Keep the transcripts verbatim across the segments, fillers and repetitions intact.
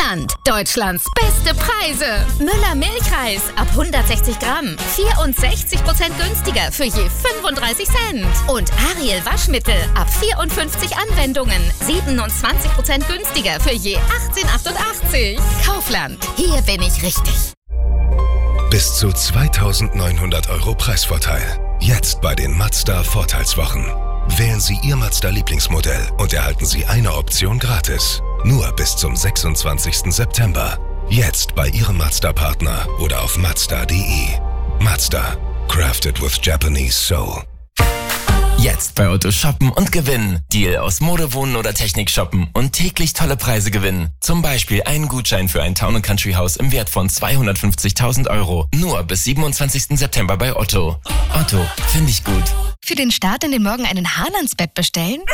Kaufland. Deutschlands beste Preise. Müller Milchreis ab hundertsechzig Gramm. vierundsechzig Prozent günstiger für je fünfunddreißig Cent. Und Ariel Waschmittel ab vierundfünfzig Anwendungen. siebenundzwanzig Prozent günstiger für je achtzehn achtundachtzig. Kaufland. Hier bin ich richtig. Bis zu zweitausendneunhundert Euro Preisvorteil. Jetzt bei den Mazda Vorteilswochen. Wählen Sie Ihr Mazda-Lieblingsmodell und erhalten Sie eine Option gratis. Nur bis zum sechsundzwanzigsten September. Jetzt bei Ihrem Mazda-Partner oder auf mazda punkt de. Mazda. Crafted with Japanese Soul. Jetzt bei Otto shoppen und gewinnen. Deal aus Mode, Wohnen oder Technik shoppen und täglich tolle Preise gewinnen. Zum Beispiel einen Gutschein für ein Town and Country Haus im Wert von zweihundertfünfzigtausend Euro. Nur bis siebenundzwanzigsten September bei Otto. Otto, finde ich gut. Für den Start in den Morgen einen Hahn ans Bett bestellen?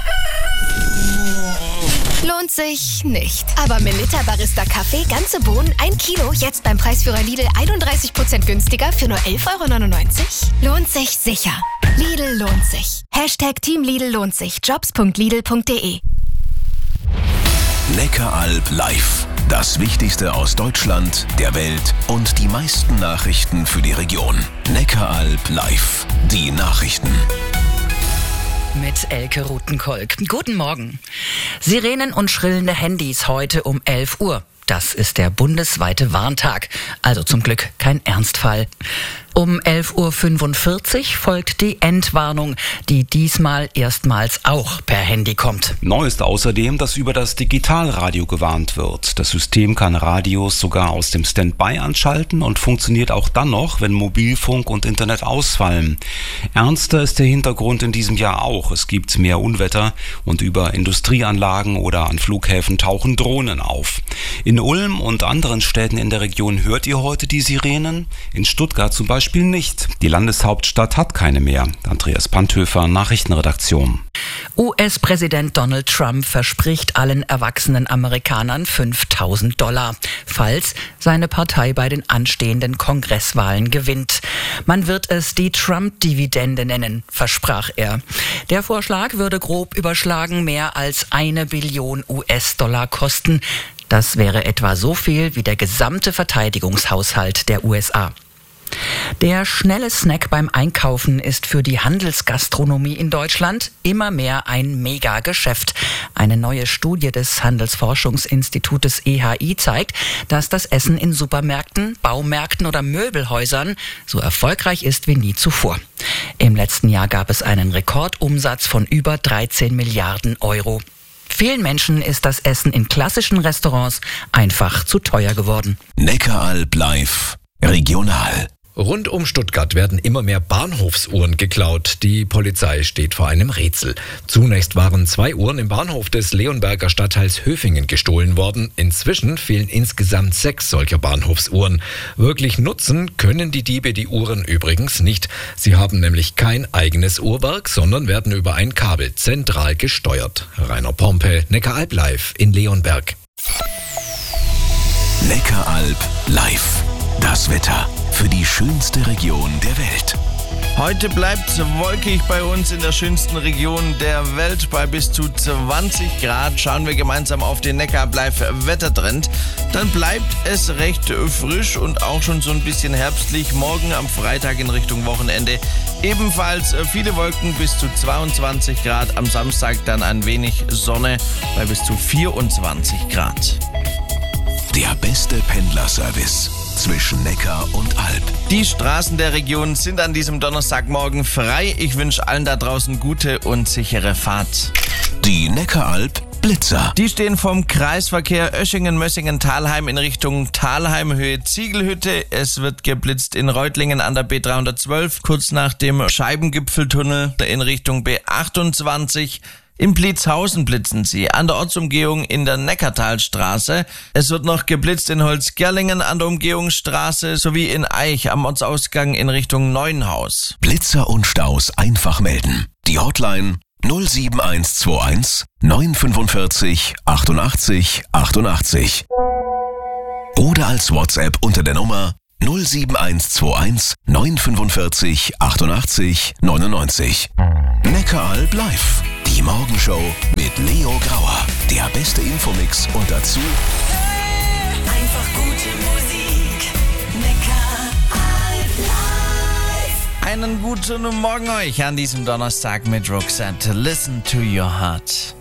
Lohnt sich nicht. Aber Melitta Barista Kaffee, ganze Bohnen, ein Kilo, jetzt beim Preisführer Lidl einunddreißig Prozent günstiger für nur elf Euro neunundneunzig? Lohnt sich sicher. Lidl lohnt sich. Hashtag Team Lidl lohnt sich. jobs punkt lidl punkt de. Neckaralb live. Das Wichtigste aus Deutschland, der Welt und die meisten Nachrichten für die Region. Neckaralb live. Die Nachrichten. Mit Elke Rutenkolk. Guten Morgen. Sirenen und schrillende Handys heute um elf Uhr. Das ist der bundesweite Warntag. Also zum Glück kein Ernstfall. Um elf Uhr fünfundvierzig folgt die Endwarnung, die diesmal erstmals auch per Handy kommt. Neu ist außerdem, dass über das Digitalradio gewarnt wird. Das System kann Radios sogar aus dem Standby anschalten und funktioniert auch dann noch, wenn Mobilfunk und Internet ausfallen. Ernster ist der Hintergrund in diesem Jahr auch. Es gibt mehr Unwetter und über Industrieanlagen oder an Flughäfen tauchen Drohnen auf. In Ulm und anderen Städten in der Region hört ihr heute die Sirenen. In Stuttgart zum Beispiel nicht. Die Landeshauptstadt hat keine mehr. Andreas Panthöfer, Nachrichtenredaktion. U S-Präsident Donald Trump verspricht allen erwachsenen Amerikanern fünftausend Dollar, falls seine Partei bei den anstehenden Kongresswahlen gewinnt. Man wird es die Trump-Dividende nennen, versprach er. Der Vorschlag würde grob überschlagen mehr als eine Billion U S-Dollar kosten. Das wäre etwa so viel wie der gesamte Verteidigungshaushalt der U S A. Der schnelle Snack beim Einkaufen ist für die Handelsgastronomie in Deutschland immer mehr ein Megageschäft. Eine neue Studie des Handelsforschungsinstitutes E H I zeigt, dass das Essen in Supermärkten, Baumärkten oder Möbelhäusern so erfolgreich ist wie nie zuvor. Im letzten Jahr gab es einen Rekordumsatz von über dreizehn Milliarden Euro. Vielen Menschen ist das Essen in klassischen Restaurants einfach zu teuer geworden. Neckaralb live. Regional. Rund um Stuttgart werden immer mehr Bahnhofsuhren geklaut. Die Polizei steht vor einem Rätsel. Zunächst waren zwei Uhren im Bahnhof des Leonberger Stadtteils Höfingen gestohlen worden. Inzwischen fehlen insgesamt sechs solcher Bahnhofsuhren. Wirklich nutzen können die Diebe die Uhren übrigens nicht. Sie haben nämlich kein eigenes Uhrwerk, sondern werden über ein Kabel zentral gesteuert. Rainer Pompe, Neckaralb live in Leonberg. Neckaralb live. Das Wetter für die schönste Region der Welt. Heute bleibt es wolkig bei uns in der schönsten Region der Welt bei bis zu zwanzig Grad. Schauen wir gemeinsam auf den Neckaralb live Wettertrend. Dann bleibt es recht frisch und auch schon so ein bisschen herbstlich. Morgen am Freitag in Richtung Wochenende ebenfalls viele Wolken bis zu zweiundzwanzig Grad. Am Samstag dann ein wenig Sonne bei bis zu vierundzwanzig Grad. Der beste Pendlerservice zwischen Neckar und Alb. Die Straßen der Region sind an diesem Donnerstagmorgen frei. Ich wünsche allen da draußen gute und sichere Fahrt. Die Neckaralb Blitzer. Die stehen vom Kreisverkehr Öschingen-Mössingen-Thalheim in Richtung Thalheim, Höhe Ziegelhütte. Es wird geblitzt in Reutlingen an der B dreihundertzwölf, kurz nach dem Scheibengipfeltunnel in Richtung B achtundzwanzig. In Blitzhausen blitzen sie, an der Ortsumgehung in der Neckartalstraße. Es wird noch geblitzt in Holzgerlingen an der Umgehungsstraße sowie in Eich am Ortsausgang in Richtung Neuenhaus. Blitzer und Staus einfach melden. Die Hotline null sieben eins zwei eins neun fünf achtundachtzig achtundachtzig. Oder als WhatsApp unter der Nummer null sieben eins zwei eins neun fünf achtundachtzig neunundneunzig. Neckaralb live. Die Morgenshow mit Leo Grauer. Der beste Infomix und dazu Einen guten Morgen euch an diesem Donnerstag mit Roxette. Listen to your heart.